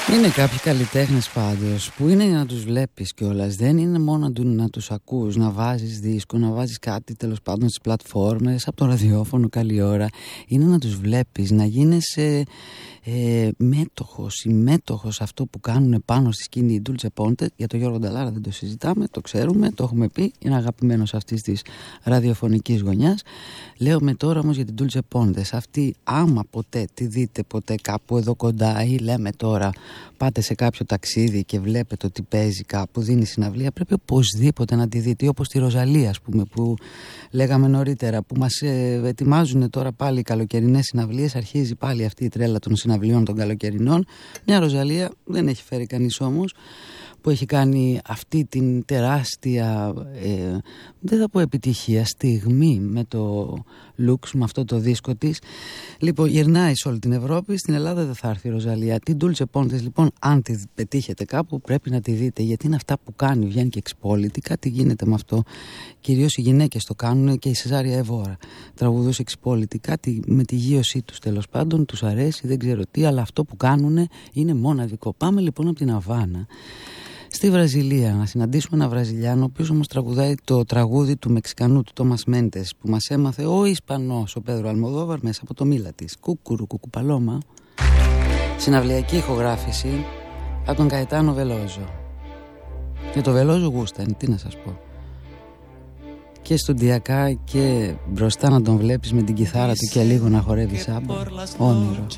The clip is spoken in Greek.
Είναι κάποιοι καλλιτέχνες πάντως που είναι για να τους βλέπεις κιόλας. Δεν είναι μόνο να τους ακούς, να βάζεις δίσκο, να βάζεις κάτι τέλος πάντων στις πλατφόρμες, από το ραδιόφωνο καλή ώρα. Είναι να τους βλέπεις, να γίνεσαι μέτοχος ή μέτοχος αυτό που κάνουν πάνω στη σκηνή η Dulce Ponte. Για τον Γιώργο Νταλάρα δεν το συζητάμε, το ξέρουμε, το έχουμε πει, είναι αγαπημένος αυτής της ραδιοφωνικής γωνιάς. Λέω με τώρα όμως για την Dulce Ponte. Αυτή άμα ποτέ τη δείτε ποτέ κάπου εδώ κοντά ή λέμε τώρα πάτε σε κάποιο ταξίδι και βλέπετε ότι παίζει κάπου, δίνει συναυλία, πρέπει οπωσδήποτε να τη δείτε. Όπως τη Ροζαλία, ας πούμε, που λέγαμε νωρίτερα, που μας ετοιμάζουν τώρα πάλι οι καλοκαιρινές συναυλίες. Αρχίζει πάλι αυτή η τρέλα των συναυλιών των καλοκαιρινών. Μια Ροζαλία δεν έχει φέρει κανείς όμως, που έχει κάνει αυτή την τεράστια, δεν θα πω επιτυχία, στιγμή με το Lux, με αυτό το δίσκο της. Λοιπόν, γυρνάει σε όλη την Ευρώπη. Στην Ελλάδα δεν θα έρθει η Ροζαλία. Την Dulce Ponte λοιπόν, αν τη πετύχετε κάπου, πρέπει να τη δείτε, γιατί είναι αυτά που κάνει. Βγαίνει και εξπόλυτη, κάτι γίνεται με αυτό. Κυρίως οι γυναίκες το κάνουν, και η Σεζάρια Εβόρα τραγουδούσε εξπόλυτη, κάτι με τη γείωσή τους τέλος πάντων, τους αρέσει, δεν ξέρω τι, αλλά αυτό που κάνουν είναι μοναδικό. Πάμε λοιπόν από την Αβάνα στη Βραζιλία να συναντήσουμε έναν Βραζιλιάνο, ο οποίος όμως τραγουδάει το τραγούδι του Μεξικανού, του Τόμας Μέντες, που μας έμαθε ο Ισπανός, ο Πέδρο Αλμοδόβαρ, μέσα από το Μίλα της. Κούκουρου κουκουπαλώμα. Συναυλιακή ηχογράφηση από τον Καετάνο Βελόζο. Και το Βελόζο γούστανε, τι να σας πω. Και στοντιακά και μπροστά να τον βλέπεις με την κιθάρα του και λίγο να χορεύει σάμπα. Όνειρο.